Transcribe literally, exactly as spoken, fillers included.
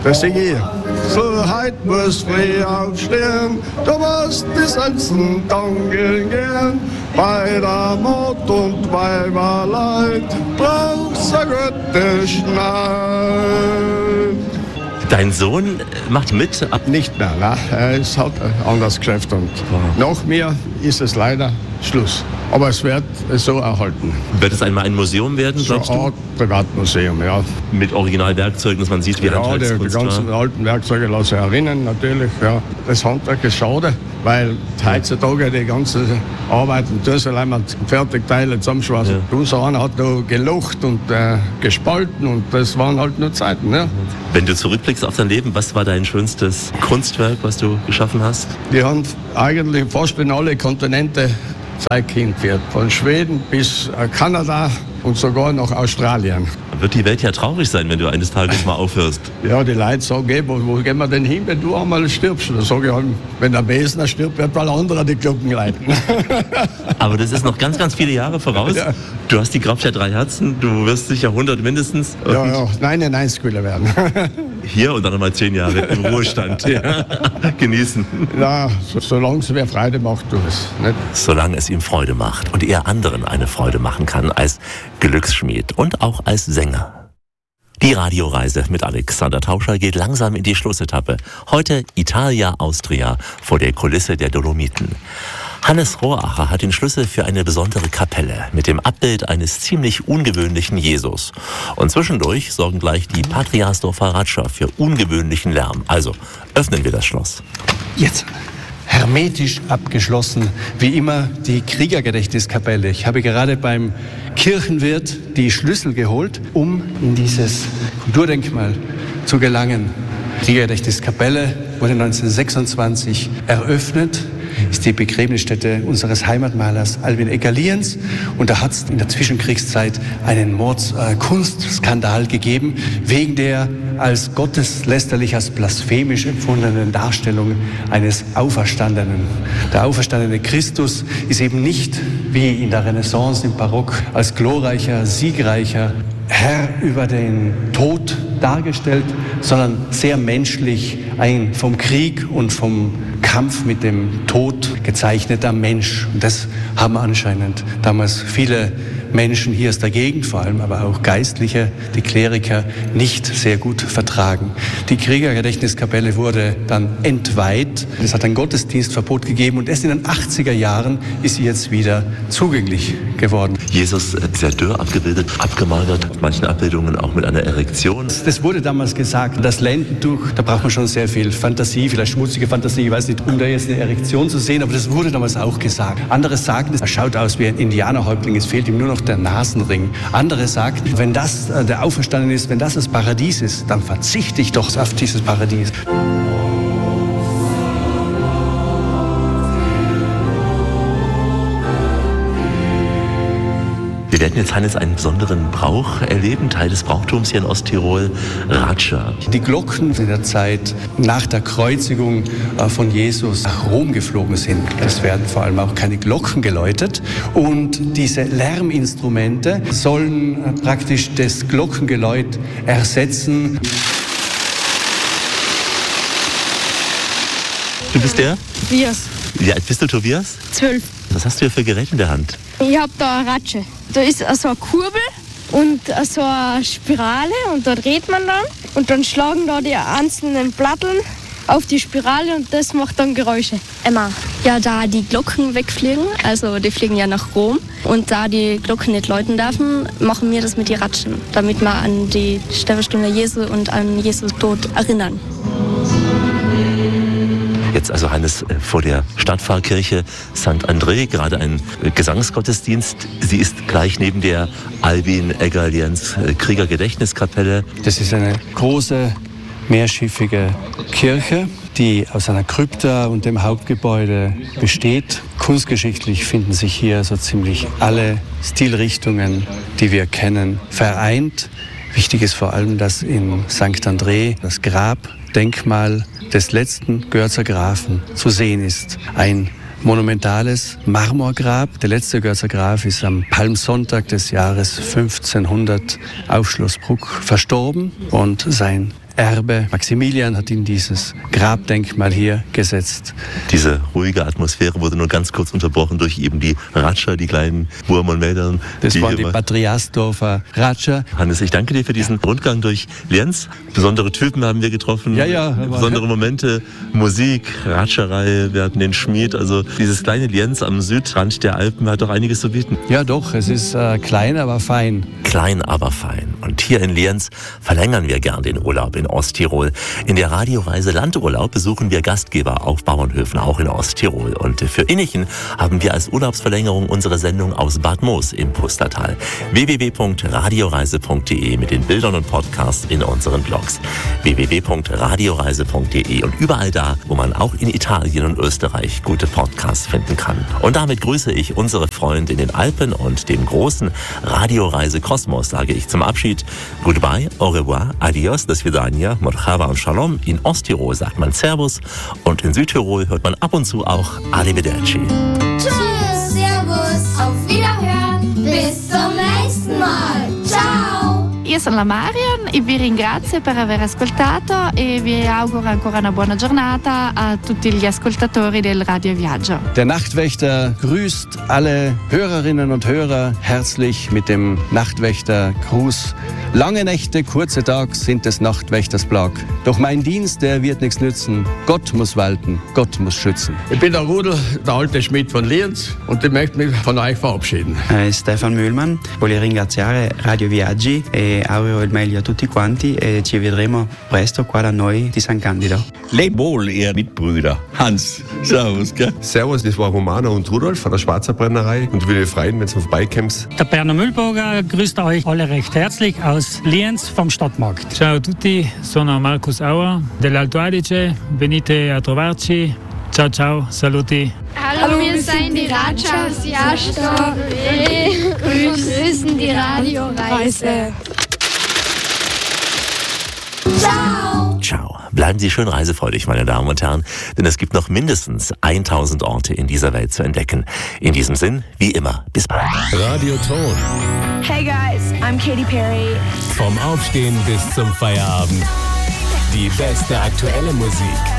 Das singe ich. So, heut musst früh aufstehen, du musst die Sensen danken gehen. Bei der Mord und Weiberleid brauchst du gute Schneid. Dein Sohn macht mit? Ab Nicht mehr, nein. Er ist halt ein anderes Geschäft und nach mir ist es leider Schluss. Aber es wird so erhalten. Wird es einmal ein Museum werden, glaubst so eine du? Art Privatmuseum, ja. Mit Originalwerkzeugen, dass man sieht, wie Ja, die, die Handwerkskunst ganzen war. alten Werkzeuge lassen sich erinnern, natürlich. Ja. Das Handwerk ist schade, weil heutzutage die ganzen Arbeiten, tun sie allein mal Fertigteile zusammenschweißen. Ja. Unser einer hat da gelocht und äh, gespalten und das waren halt nur Zeiten. Ja. Wenn du zurückblickst auf dein Leben, was war dein schönstes Kunstwerk, was du geschaffen hast? Die haben eigentlich fast in alle Kontinente Zeit hingeführt. Von Schweden bis Kanada und sogar nach Australien. Wird die Welt ja traurig sein, wenn du eines Tages mal aufhörst. Ja, die Leute sagen, hey, wo, wo gehen wir denn hin, wenn du einmal stirbst? Da sage ich halt, wenn der Besner stirbt, wird mal anderer die Glocken leiten. Aber das ist noch ganz, ganz viele Jahre voraus. Ja. Du hast die Kraft der drei Herzen, du wirst sicher hundert mindestens. Ja, ja, neunundneunzig will er werden. Hier und dann nochmal zehn Jahre im Ruhestand. Ja. Genießen. Ja, so, solange es mir Freude macht, tu es. Nicht? Solange es ihm Freude macht und er anderen eine Freude machen kann als Glücksschmied und auch als Sänger. Die Radioreise mit Alexander Tauscher geht langsam in die Schlussetappe. Heute Italia Austria vor der Kulisse der Dolomiten. Hannes Rohracher hat den Schlüssel für eine besondere Kapelle mit dem Abbild eines ziemlich ungewöhnlichen Jesus. Und zwischendurch sorgen gleich die Patriasdorfer Ratscher für ungewöhnlichen Lärm. Also öffnen wir das Schloss. Jetzt. Hermetisch abgeschlossen, wie immer die Kriegergedächtniskapelle. Ich habe gerade beim Kirchenwirt die Schlüssel geholt, um in dieses Kulturdenkmal zu gelangen. Die Kriegergedächtniskapelle wurde neunzehnhundertsechsundzwanzig eröffnet, ist die Begräbnisstätte unseres Heimatmalers Albin Egger-Lienz. Und da hat es in der Zwischenkriegszeit einen Mordskunstskandal äh, gegeben, wegen der als gotteslästerlich, als blasphemisch empfundenen Darstellung eines Auferstandenen. Der auferstandene Christus ist eben nicht, wie in der Renaissance, im Barock, als glorreicher, siegreicher Herr über den Tod dargestellt, sondern sehr menschlich, ein vom Krieg und vom Kampf mit dem Tod gezeichneter Mensch. Und das haben anscheinend damals viele Menschen hier aus der Gegend, vor allem aber auch Geistliche, die Kleriker, nicht sehr gut vertragen. Die Kriegergedächtniskapelle wurde dann entweiht. Es hat ein Gottesdienstverbot gegeben und erst in den achtziger Jahren ist sie jetzt wieder zugänglich geworden. Jesus sehr dürr abgebildet, abgemagert, auf manchen Abbildungen auch mit einer Erektion. Das wurde damals gesagt, das Lendentuch, da braucht man schon sehr viel Fantasie, vielleicht schmutzige Fantasie, ich weiß nicht, um da jetzt eine Erektion zu sehen, aber das wurde damals auch gesagt. Andere sagten, er schaut aus wie ein Indianerhäuptling, es fehlt ihm nur noch der Nasenring. Andere sagten, wenn das äh, der Auferstandene ist, wenn das das Paradies ist, dann verzichte ich doch auf dieses Paradies. Wir werden jetzt, Hannes, einen besonderen Brauch erleben, Teil des Brauchtums hier in Osttirol, Ratscher. Die Glocken in der Zeit nach der Kreuzigung von Jesus nach Rom geflogen sind. Es werden vor allem auch keine Glocken geläutet. Und diese Lärminstrumente sollen praktisch das Glockengeläut ersetzen. Du bist der? Tobias. Wie alt bist du, Tobias? Zwölf. Was hast du hier für Gerät in der Hand? Ich habe da eine Ratsche. Da ist so eine Kurbel und so eine Spirale und da dreht man dann. Und dann schlagen da die einzelnen Platteln auf die Spirale und das macht dann Geräusche. Emma, ja, da die Glocken wegfliegen, also die fliegen ja nach Rom und da die Glocken nicht läuten dürfen, machen wir das mit den Ratschen, damit wir an die Sterbestunde Jesu und an Jesus Tod erinnern. Jetzt also, Hannes, vor der Stadtpfarrkirche Sankt André, gerade ein Gesangsgottesdienst. Sie ist gleich neben der Albin Egger-Lienz Kriegergedächtniskapelle. Das ist eine große, mehrschiffige Kirche, die aus einer Krypta und dem Hauptgebäude besteht. Kunstgeschichtlich finden sich hier so ziemlich alle Stilrichtungen, die wir kennen, vereint. Wichtig ist vor allem, dass in Sankt André das Grabdenkmal des letzten Görzer Grafen zu sehen ist. Ein monumentales Marmorgrab. Der letzte Görzer Graf ist am Palmsonntag des Jahres fünfzehnhundert auf Schloss Bruck verstorben und sein Erbe. Maximilian hat ihm dieses Grabdenkmal hier gesetzt. Diese ruhige Atmosphäre wurde nur ganz kurz unterbrochen durch eben die Ratscher, die kleinen Burm und Mädern. Das die waren die Patriasdorfer Ratscher. Hannes, ich danke dir für diesen Rundgang durch Lienz. Besondere Typen haben wir getroffen, ja, ja, besondere Momente, Musik, Ratscherei, wir hatten den Schmied. Also dieses kleine Lienz am Südrand der Alpen hat doch einiges zu bieten. Ja doch, es ist äh, klein, aber fein. Klein, aber fein. Und hier in Lienz verlängern wir gern den Urlaub in Osttirol. In der Radioreise Landurlaub besuchen wir Gastgeber auf Bauernhöfen, auch in Osttirol. Und für Innichen haben wir als Urlaubsverlängerung unsere Sendung aus Bad Moos im Pustertal. w w w punkt radioreise punkt d e mit den Bildern und Podcasts in unseren Blogs. w w w punkt radioreise punkt d e und überall da, wo man auch in Italien und Österreich gute Podcasts finden kann. Und damit grüße ich unsere Freunde in den Alpen und dem großen Radioreise Kosmos, sage ich zum Abschied. Goodbye, au revoir, adios, das Vidania, Morchava und Shalom. In Osttirol sagt man Servus und in Südtirol hört man ab und zu auch Arrivederci. Tschüss, Servus, auf Wiederhören, bis zum nächsten Mal. Ciao! Io sono la Marian e vi ringrazio per aver ascoltato e vi auguro ancora una buona giornata a tutti gli ascoltatori del Radio Viaggio. Der Nachtwächter grüßt alle Hörerinnen und Hörer herzlich mit dem Nachtwächtergruß. Lange Nächte, kurze Tage sind des Nachtwächters Plag. Doch mein Dienst, der wird nichts nützen. Gott muss walten, Gott muss schützen. Ich bin der Rudel, der alte Schmied von Lienz und ich möchte mich von euch verabschieden. Eh, Stefan Mühlmann, voglio ringraziare Radio Viaggi e auguro il meglio a tutti quanti e ci vedremo presto qua da noi di San Candido. Leb wohl, ihr Mitbrüder. Hans, servus, gell? Servus, das war Romana und Rudolf von der Schwarzer Brennerei und ich würde mich freuen, wenn du vorbeikommst. Der Berner Mühlburger grüßt euch alle recht herzlich aus Lienz vom Stadtmarkt. Ciao a tutti, sono Markus Auer dell'Alto Adige, venite a trovarci. Ciao, ciao, saluti. Hallo, wir sind die Ratschers Jahrstock. Wir grüßen die Radioreise. Ciao! Ciao. Bleiben Sie schön reisefreudig, meine Damen und Herren, denn es gibt noch mindestens tausend Orte in dieser Welt zu entdecken. In diesem Sinn, wie immer, bis bald. Radioton. Hey guys, I'm Katy Perry. Vom Aufstehen bis zum Feierabend. Die beste aktuelle Musik.